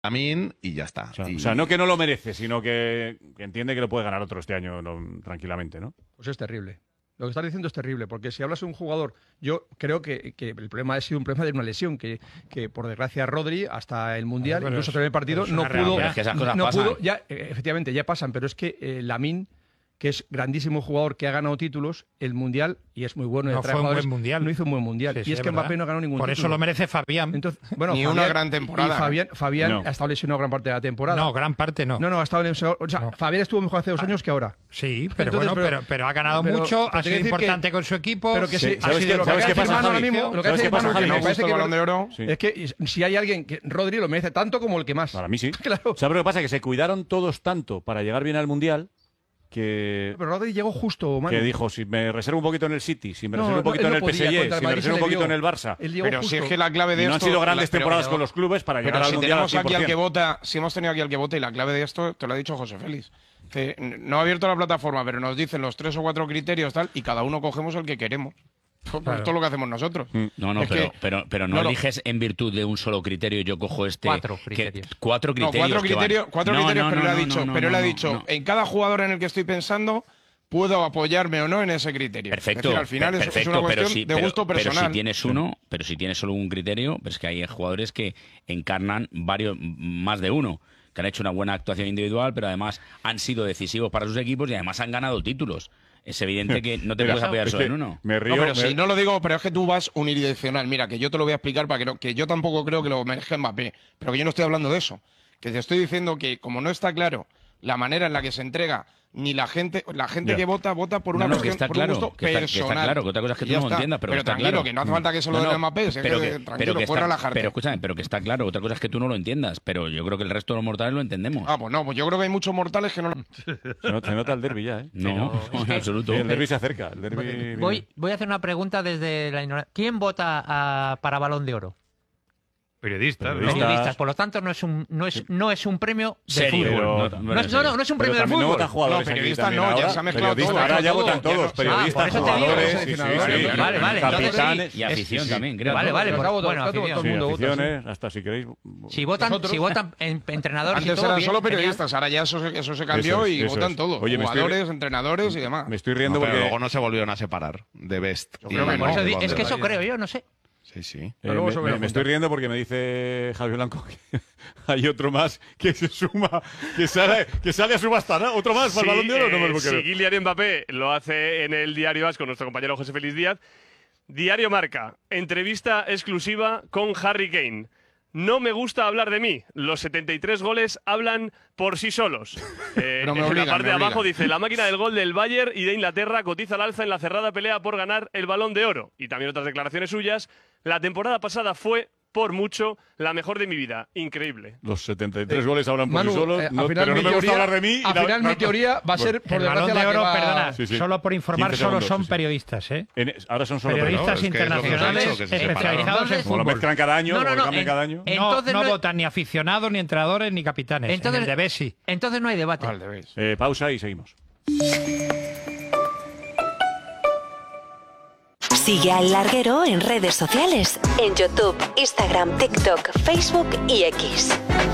Lamine y ya está. O sea, no que no lo merece, sino que entiende que lo puede ganar otro este año tranquilamente, ¿no? Pues es terrible. Lo que estás diciendo es terrible, porque si hablas de un jugador, yo creo que el problema ha sido un problema de una lesión, que por desgracia Rodri, hasta el Mundial, incluso hasta el partido, no pudo. Pero es que esas cosas pasan. Efectivamente, ya pasan, pero es que Lamine, que es grandísimo jugador que ha ganado títulos, el Mundial, y es muy bueno. No fue un buen Mundial. No hizo un buen Mundial. Sí, y es que Mbappé no ganó ningún título. Por eso lo merece Fabián. Entonces, bueno, Ni una gran temporada. Y Fabián ha estado lesionado gran parte de la temporada. No, gran parte no. No, ha estado lesionado. O sea, No. Fabián estuvo mejor hace 2 años que ahora. Sí, pero Entonces, bueno, pero ha ganado mucho, ha sido importante con su equipo. Pero que Sí, sí, ¿sabes qué pasa, ahora Javi? mismo, lo que ¿Sabes hace qué pasa, Manu, Javi? que No me parece justo el que Balón de Oro. Sí. es que si hay alguien que Rodri lo merece tanto como el que más. Para mí sí. Claro. ¿Sabes lo que pasa? Que se cuidaron todos tanto para llegar bien al Mundial que Rodri llegó justo, Manu. que dijo, si me reservo un poquito en el City, si me No, reservo un poquito él en no el podía, PSG, contra el si me Madrid reservo un se le poquito vio. en el Barça. Él llegó Pero justo. si es que la clave de Y no han esto... sido grandes pero- temporadas con los clubes para llegar Pero al si Mundial al tenemos aquí al 100%. que vota, si hemos tenido aquí al que vota, y la clave de esto te lo ha dicho José Félix. Que no ha abierto la plataforma, pero nos dicen los 3 o 4 criterios tal, y cada uno cogemos el que queremos. Pues esto es lo que hacemos nosotros. No, Es que- pero no eliges en virtud de un solo criterio. Yo cojo este. 4 criterios. 4 No, criterios. 4 criterios, pero él ha dicho, no, pero él ha no, dicho, no. en cada jugador en el que estoy pensando, puedo apoyarme o no en ese criterio. Perfecto. Es decir, al final es perfecto, una pero cuestión de gusto personal. Pero si tienes solo un criterio, pues que hay jugadores que encarnan más de uno, que han hecho una buena actuación individual, pero además han sido decisivos para sus equipos y además han ganado títulos. Es evidente que no te Mira, puedes apoyar es solo que en uno. Me río. No, pero si no lo digo, pero es que tú vas unidireccional. Mira, que yo te lo voy a explicar para que yo tampoco creo que lo merezca Mbappé, pero que yo no estoy hablando de eso. Que te estoy diciendo que como no está claro la manera en la que se entrega, ni la gente Ya. que vota por una No, que cuestión, está por claro, un gusto que está personal. claro, que otra cosa es que Y tú ya no lo está. entiendas, pero está tranquilo, claro. que no hace falta que se lo No, den no, a Mbappé, tranquilo, que puedes relajarte. pero escúchame, pero que está claro, otra cosa es que tú no lo entiendas, pero yo creo que el resto de los mortales lo entendemos. Ah, pues no, pues yo creo que hay muchos mortales que no lo... Se nota el derbi ya, ¿eh? No, en absoluto. El derbi se acerca. El derbi Voy a hacer una pregunta desde la ignorancia. ¿Quién vota para Balón de Oro? Periodistas, ¿no? Periodistas. Por lo tanto, no es un premio de Serio, fútbol. pero- No es un premio de también no fútbol. votan jugadores No, aquí periodistas también no, ya ahora. se ha mezclado Periodistas, todo, ahora ya todo. votan todos. Ah, Periodistas, por eso te digo, jugadores, los sí, sí, seleccionadores, sí. Vale, Capitanes. Y afición también, creo. Vale, Pero pues, acabo, bueno, todo el afición. mundo vota, aficiones, hasta si queréis. Si votan entrenadores y Antes todo, eran bien, solo genial. periodistas, ahora ya eso se cambió y eso votan es. todos. Oye, Jugadores, entrenadores y demás. Me estoy riendo Pero porque luego no se volvieron a separar de Best. Yo creo que Por no. eso Balón es de que Oro. eso creo yo, no sé. Sí, sí. Pero luego sobre la me estoy junta. riendo porque me dice Javier Blanco que hay otro más que se suma, que sale a subastar, ¿no? Otro más para el Balón de Oro, no me lo puedo Si creer. Kylian Mbappé lo hace en el Diario AS con nuestro compañero José Félix Díaz. Diario Marca, entrevista exclusiva con Harry Kane. No me gusta hablar de mí. Los 73 goles hablan por sí solos. Pero me en obligan, la parte me de abajo obligan. dice, la máquina del gol del Bayern y de Inglaterra cotiza al alza en la cerrada pelea por ganar el Balón de Oro. Y también otras declaraciones suyas. La temporada pasada fue, por mucho, la mejor de mi vida. Increíble. Los 73 goles hablan por Manu, sí solos, al no, final pero no mi me gusta teoría- hablar de mí. Al final mi teoría va a ser, por El Balón desgracia, de la que Oro, va... perdona, Sí, sí. solo por informar, 15 solo segundos, son sí, sí. periodistas, ¿eh? Ahora son solo Periodistas es que es lo que os he internacionales dicho, que se especializados en separaron. Como lo fútbol. mezclan cada año, No, no, como no, cambian cada año. Entonces no no- votan ni aficionados, ni entrenadores, ni capitanes. Entonces- en el de Bessi. Entonces no hay debate. Al revés. Pausa y seguimos. Sigue al Larguero en redes sociales, en YouTube, Instagram, TikTok, Facebook y X.